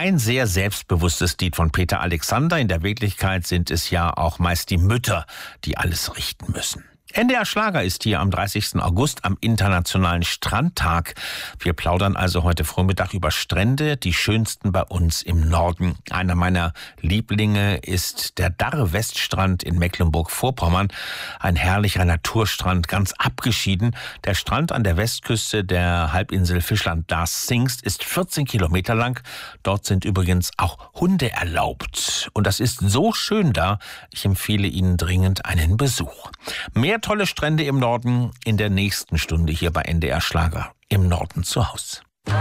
Ein sehr selbstbewusstes Lied von Peter Alexander. In der Wirklichkeit sind es ja auch meist die Mütter, die alles richten müssen. NDR Schlager ist hier am 30. August am Internationalen Strandtag. Wir plaudern also heute Vormittag über Strände, die schönsten bei uns im Norden. Einer meiner Lieblinge ist der Darre-Weststrand in Mecklenburg-Vorpommern. Ein herrlicher Naturstrand, ganz abgeschieden. Der Strand an der Westküste der Halbinsel Fischland-Darß-Zingst ist 14 Kilometer lang. Dort sind übrigens auch Hunde erlaubt. Und das ist so schön da. Ich empfehle Ihnen dringend einen Besuch. Mehr tolle Strände im Norden in der nächsten Stunde hier bei NDR Schlager im Norden zu Haus.